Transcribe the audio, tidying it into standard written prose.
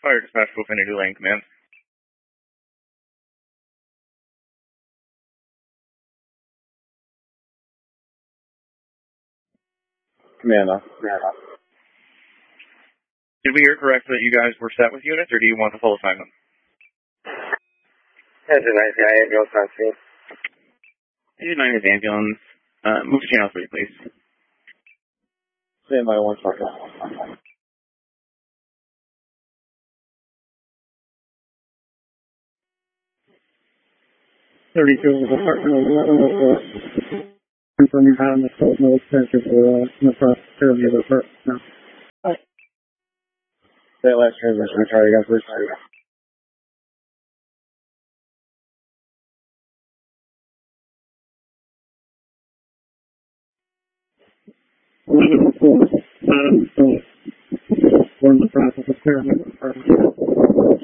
Fire dispatch to Affinity Lane Command. Command. Did we hear correctly that you guys were set with units, or do you want the full assignment? That's a nice guy. Ambulance on scene. 89 is ambulance. Move to channel 3, please. Stand by 1 second. 32 is apartment 1104. Confirming how in the cold no expenses or in the process of the first. No. That last transmission, I try again, please. So we're in the process of clearing the first.